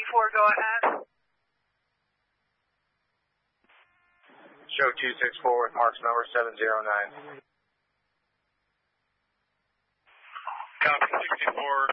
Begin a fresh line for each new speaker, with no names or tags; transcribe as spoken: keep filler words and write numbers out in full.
four, go ahead.
Show two six four with marks number seven zero nine.
Copy sixty-four,